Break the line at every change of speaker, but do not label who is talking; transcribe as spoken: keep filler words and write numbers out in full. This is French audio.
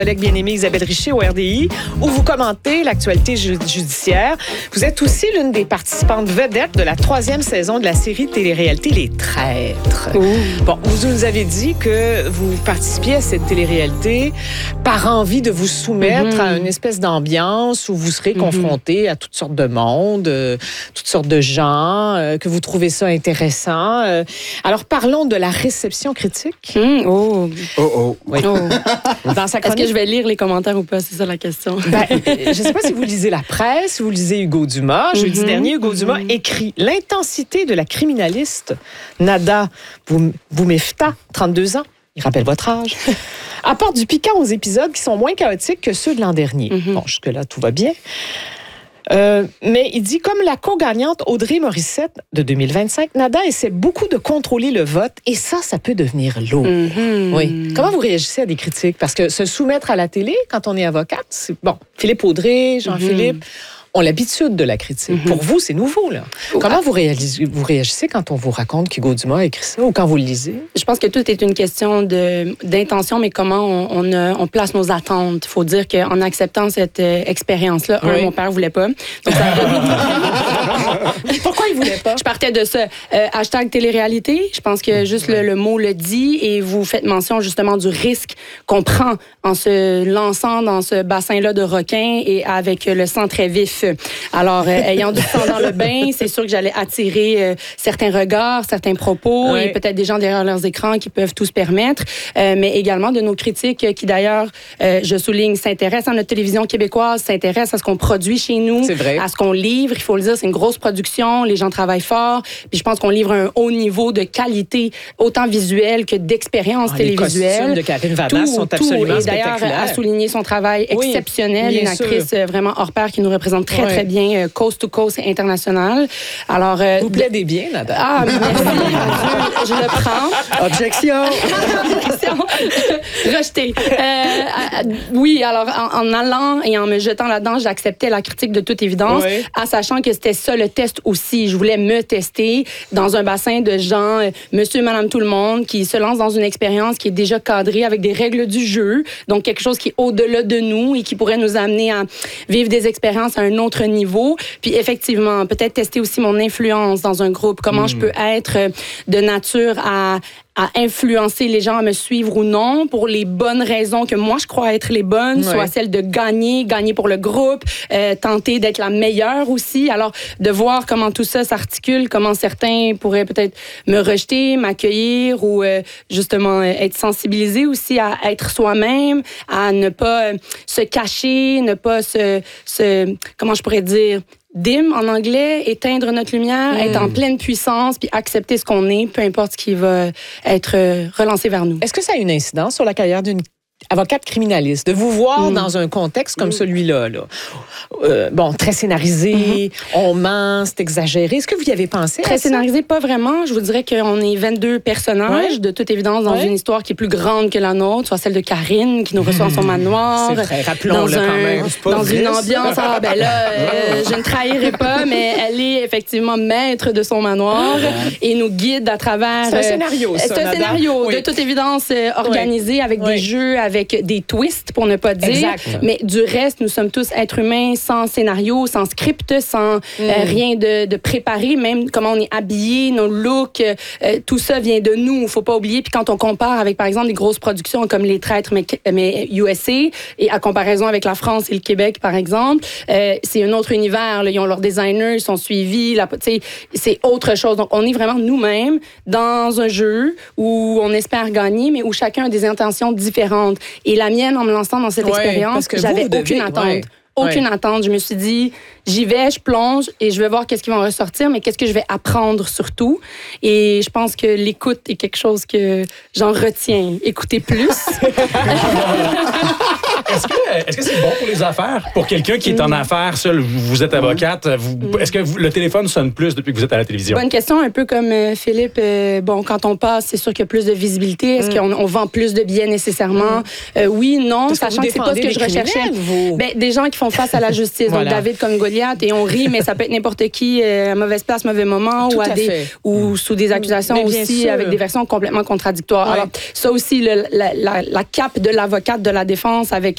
Collègue bien-aimée Isabelle Richer au R D I, où vous commentez l'actualité ju- judiciaire. Vous êtes aussi l'une des participantes vedettes de la troisième saison de la série télé-réalité Les Traîtres. Ouh. Bon, vous nous avez dit que vous participiez à cette télé-réalité par envie de vous soumettre mm-hmm. à une espèce d'ambiance où vous serez mm-hmm. confronté à toutes sortes de monde, euh, toutes sortes de gens, euh, que vous trouvez ça intéressant. Euh, alors, parlons de la réception critique.
Mm, oh.
Oh, oh.
Oui. Oh. Dans sa chronique,
est-ce que je vais lire les commentaires ou pas? C'est ça la question.
Ben, je ne sais pas si vous lisez la presse, si vous lisez Hugo Dumas. Jeudi mm-hmm. dernier, Hugo mm-hmm. Dumas écrit « L'intensité de la criminaliste Nada Boumefta, trente-deux ans, il rappelle votre âge, apporte du piquant aux épisodes qui sont moins chaotiques que ceux de l'an dernier. Mm-hmm. » Bon, jusque-là, tout va bien. Euh, mais il dit, comme la co-gagnante Audrey Morissette de deux mille vingt-cinq, Nada essaie beaucoup de contrôler le vote et ça, ça peut devenir lourd. Mm-hmm. Oui. Comment vous réagissez à des critiques? Parce que se soumettre à la télé, quand on est avocate, c'est bon. Philippe Audrey, Jean-Philippe... Mm-hmm. ont l'habitude de la critique. Mm-hmm. Pour vous, c'est nouveau, là. Comment ah. vous, réalisez, vous réagissez quand on vous raconte qu'Hugo Dumas a écrit ça ou quand vous le lisez?
Je pense que tout est une question de, d'intention, mais comment on, on, a, on place nos attentes. Il faut dire qu'en acceptant cette euh, expérience-là, oui. un, mon père ne voulait pas. Donc, ça a...
Pourquoi il ne voulait pas?
Je partais de ça. Euh, hashtag télé-réalité, je pense que juste le, le mot le dit et vous faites mention justement du risque qu'on prend en se lançant dans ce bassin-là de requins et avec le sang très vif. Alors, euh, ayant du sang dans le bain, c'est sûr que j'allais attirer euh, certains regards, certains propos oui. et peut-être des gens derrière leurs écrans qui peuvent tout se permettre, euh, mais également de nos critiques qui, d'ailleurs, euh, je souligne, s'intéressent à notre télévision québécoise, s'intéressent à ce qu'on produit chez nous, à ce qu'on livre. Il faut le dire, c'est une grosse production, les gens travaillent fort, puis je pense qu'on livre un haut niveau de qualité, autant visuelle que d'expérience ah, télévisuelle. Les costumes
de Karine Vanasse
tout,
sont
tout.
absolument
et d'ailleurs,
spectaculaires.
à souligner son travail
oui,
exceptionnel, une actrice sûr. vraiment hors pair qui nous représente très, ouais. très bien, euh, coast to coast et international. Alors, euh,
vous plaidez bien, Nada.
Ah, merci, mon Dieu, je le prends.
Objection.
Objection. Rejeté. Euh, oui, alors, en, en allant et en me jetant là-dedans, j'acceptais la critique de toute évidence, oui. en sachant que c'était ça le test aussi. Je voulais me tester dans un bassin de gens, euh, monsieur, madame, tout le monde, qui se lancent dans une expérience qui est déjà cadrée avec des règles du jeu, donc quelque chose qui est au-delà de nous et qui pourrait nous amener à vivre des expériences à un autre niveau. Puis effectivement, peut-être tester aussi mon influence dans un groupe. Comment mmh. je peux être de nature à à influencer les gens à me suivre ou non pour les bonnes raisons que moi je crois être les bonnes, ouais. soit celles de gagner, gagner pour le groupe, euh, tenter d'être la meilleure aussi. Alors, de voir comment tout ça s'articule, comment certains pourraient peut-être me rejeter, m'accueillir ou euh, justement être sensibilisés aussi à être soi-même, à ne pas euh, se cacher, ne pas se, se... comment je pourrais dire... dim en anglais, éteindre notre lumière, mmh. être en pleine puissance, puis accepter ce qu'on est, peu importe ce qui va être relancé vers nous.
Est-ce que ça a une incidence sur la carrière d'une avocate criminaliste, de vous voir mmh. dans un contexte comme mmh. celui-là, là. Euh, bon, très scénarisé, mmh. on ment, c'est exagéré. Est-ce que vous y avez pensé?
Très
à ça?
Scénarisé, pas vraiment. Je vous dirais qu'on est vingt-deux personnages, ouais. de toute évidence, dans ouais. une histoire qui est plus grande que la nôtre, soit celle de Karine, qui nous reçoit mmh. en son manoir.
C'est vrai, rappelons-le
un,
quand même.
Dans une ambiance, ah ben là, euh, je ne trahirai pas, mais elle est effectivement maître de son manoir et nous guide à travers...
C'est un scénario, ça,
C'est un
Nada.
scénario,
oui.
de toute évidence, euh, organisé oui. avec
oui.
des jeux, avec des twists, pour ne pas dire.
Exact.
Mais du reste, nous sommes tous êtres humains sans scénario, sans script, sans mm. euh, rien de, de préparé, même comment on est habillé, nos looks, euh, tout ça vient de nous, il ne faut pas oublier. Puis quand on compare avec, par exemple, des grosses productions comme Les Traîtres, mais, mais U S A, et à comparaison avec la France et le Québec, par exemple, euh, c'est un autre univers. Là. Ils ont leurs designers, ils sont suivis, là, c'est autre chose. Donc, on est vraiment nous-mêmes dans un jeu où on espère gagner, mais où chacun a des intentions différentes. Et la mienne, en me lançant dans cette ouais, expérience, j'avais aucune devez, attente. Ouais. Aucune ouais. attente. Je me suis dit, j'y vais, je plonge et je vais voir qu'est-ce qui va en ressortir, mais qu'est-ce que je vais apprendre surtout. Et je pense que l'écoute est quelque chose que j'en retiens. Écouter plus.
Est-ce que, est-ce que c'est bon pour les affaires? Pour quelqu'un qui est en affaires, seul, vous êtes avocate, vous, est-ce que vous, le téléphone sonne plus depuis que vous êtes à la télévision?
Bonne question, un peu comme euh, Philippe. Euh, bon, quand on passe, c'est sûr qu'il y a plus de visibilité. Est-ce mm. qu'on on vend plus de billets nécessairement? Mm. Euh, oui, non,
Parce
sachant
que,
que c'est pas ce que je recherchais. Ben, des gens qui font face à la justice. Voilà. Donc, David comme Goliath, et on rit, mais ça peut être n'importe qui, euh, à mauvaise place, mauvais moment,
Tout
ou, à
à
des, ou sous des accusations aussi, sûr. Avec des versions complètement contradictoires. Ouais. Alors, ça aussi, le, la, la, la cape de l'avocate de la défense avec